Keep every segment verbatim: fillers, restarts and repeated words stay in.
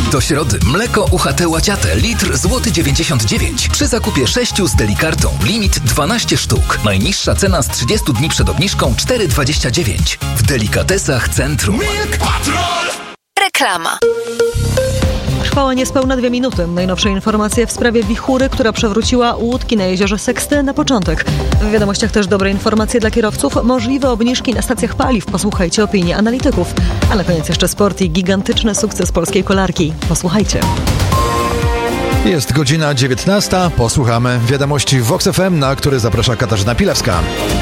Do środy mleko U H T Łaciate litr złoty dziewięćdziesiąt dziewięć. Przy zakupie sześciu z Delikartą limit dwanaście sztuk. Najniższa cena z trzydziestu dni przed obniżką cztery dwadzieścia dziewięć. W Delikatesach Centrum. Milk Patrol! Reklama. Trwała niespełna dwie minuty. Najnowsze informacje w sprawie wichury, która przewróciła łódki na jeziorze Seksty na początek. W wiadomościach też dobre informacje dla kierowców. Możliwe obniżki na stacjach paliw. Posłuchajcie opinii analityków. A na koniec jeszcze sport i gigantyczny sukces polskiej kolarki. Posłuchajcie. Jest godzina dziewiętnasta. Posłuchamy wiadomości w Vox F M, na które zaprasza Katarzyna Pilewska.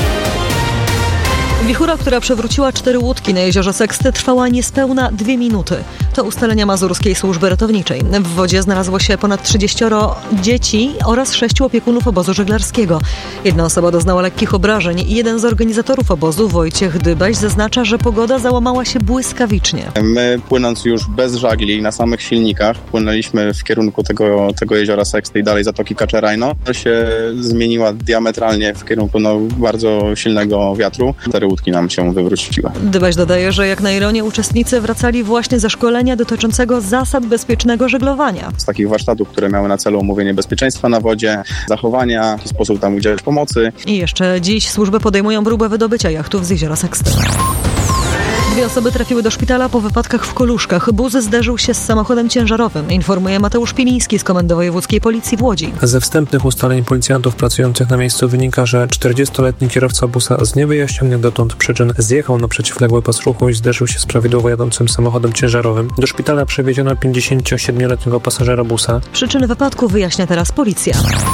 Wichura, która przewróciła cztery łódki na jeziorze Seksty, trwała niespełna dwie minuty. To ustalenia Mazurskiej Służby Ratowniczej. W wodzie znalazło się ponad trzydzieścioro dzieci oraz sześciu opiekunów obozu żeglarskiego. Jedna osoba doznała lekkich obrażeń i jeden z organizatorów obozu, Wojciech Dybaś, zaznacza, że pogoda załamała się błyskawicznie. My, płynąc już bez żagli, na samych silnikach, płynęliśmy w kierunku tego, tego jeziora Seksty i dalej Zatoki Kaczerajno. To się zmieniła diametralnie w kierunku no, bardzo silnego wiatru. Cztery łódki nam się wywróciły. Dybaś dodaje, że jak na ironię uczestnicy wracali właśnie ze szkolenia dotyczącego zasad bezpiecznego żeglowania. Z takich warsztatów, które miały na celu omówienie bezpieczeństwa na wodzie, zachowania, w jaki sposób tam udzielać pomocy. I jeszcze dziś służby podejmują próbę wydobycia jachtów z jeziora Seksty. Dwie osoby trafiły do szpitala po wypadkach w Koluszkach. Bus zderzył się z samochodem ciężarowym, informuje Mateusz Piliński z Komendy Wojewódzkiej Policji w Łodzi. Ze wstępnych ustaleń policjantów pracujących na miejscu wynika, że czterdziestoletni kierowca busa z niewyjaśnionych dotąd przyczyn zjechał na przeciwległy pas ruchu i zderzył się z prawidłowo jadącym samochodem ciężarowym. Do szpitala przewieziono pięćdziesięciosiedmioletniego pasażera busa. Przyczyny wypadku wyjaśnia teraz policja.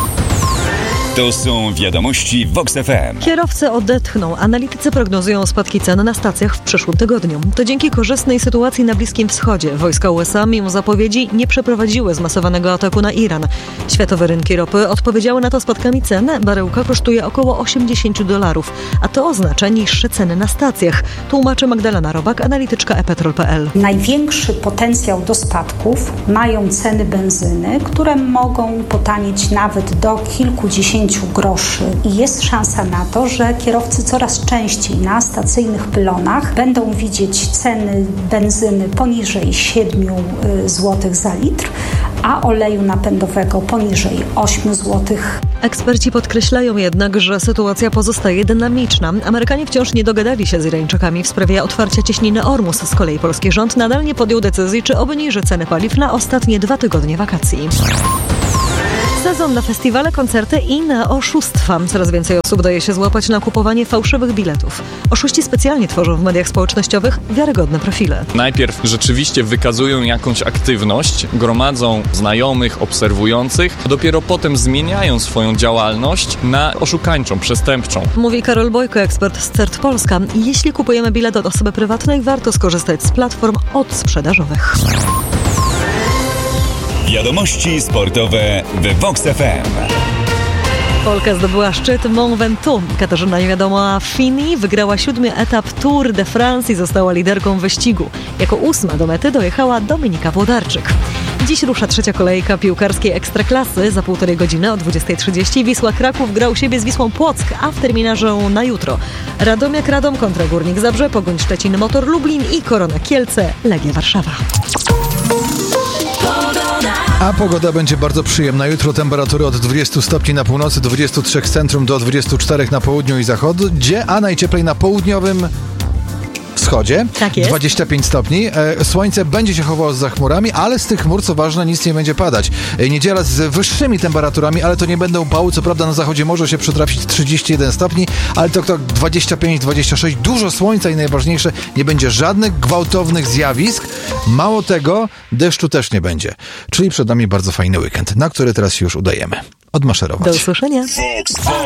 To są wiadomości Vox F M. Kierowcy odetchną. Analitycy prognozują spadki cen na stacjach w przyszłym tygodniu. To dzięki korzystnej sytuacji na Bliskim Wschodzie. Wojska U S A mimo zapowiedzi nie przeprowadziły zmasowanego ataku na Iran. Światowe rynki ropy odpowiedziały na to spadkami cen. Baryłka kosztuje około osiemdziesiąt dolarów, a to oznacza niższe ceny na stacjach. Tłumaczy Magdalena Robak, analityczka e petrol kropka p l. Największy potencjał do spadków mają ceny benzyny, które mogą potanieć nawet do kilkudziesięciu groszy i jest szansa na to, że kierowcy coraz częściej na stacyjnych pylonach będą widzieć ceny benzyny poniżej siedmiu złotych za litr, a oleju napędowego poniżej ośmiu złotych. Eksperci podkreślają jednak, że sytuacja pozostaje dynamiczna. Amerykanie wciąż nie dogadali się z Irańczykami w sprawie otwarcia cieśniny Ormus. Z kolei polski rząd nadal nie podjął decyzji, czy obniży ceny paliw na ostatnie dwa tygodnie wakacji. Sezon na festiwale, koncerty i na oszustwa. Coraz więcej osób daje się złapać na kupowanie fałszywych biletów. Oszuści specjalnie tworzą w mediach społecznościowych wiarygodne profile. Najpierw rzeczywiście wykazują jakąś aktywność, gromadzą znajomych, obserwujących, a dopiero potem zmieniają swoją działalność na oszukańczą, przestępczą. Mówi Karol Bojko, ekspert z C E R T Polska. Jeśli kupujemy bilet od osoby prywatnej, warto skorzystać z platform odsprzedażowych. Wiadomości sportowe w Vox F M. Polka zdobyła szczyt Mont Ventoux. Katarzyna Niewiadoma-Fini wygrała siódmy etap Tour de France i została liderką wyścigu. Jako ósma do mety dojechała Dominika Włodarczyk. Dziś rusza trzecia kolejka piłkarskiej Ekstraklasy. Za półtorej godziny o dwudziestej trzydzieści Wisła Kraków gra u siebie z Wisłą Płock, a w terminarzu na jutro Radomiak Radom kontra Górnik Zabrze, Pogoń Szczecin Motor Lublin i Korona Kielce Legia Warszawa. A pogoda będzie bardzo przyjemna. Jutro temperatury od dwudziestu stopni na północy, dwudziestu trzech w centrum do dwudziestu czterech na południu i zachodzie, a najcieplej na południowym wschodzie. Tak jest. dwadzieścia pięć stopni. E, słońce będzie się chowało za chmurami, ale z tych chmur, co ważne, nic nie będzie padać. E, niedziela z wyższymi temperaturami, ale to nie będą upały. Co prawda na zachodzie może się przytrafić trzydzieści jeden stopni, ale to, to dwadzieścia pięć dwadzieścia sześć. Dużo słońca i najważniejsze, nie będzie żadnych gwałtownych zjawisk. Mało tego, deszczu też nie będzie. Czyli przed nami bardzo fajny weekend, na który teraz się już udajemy odmaszerować. Do usłyszenia.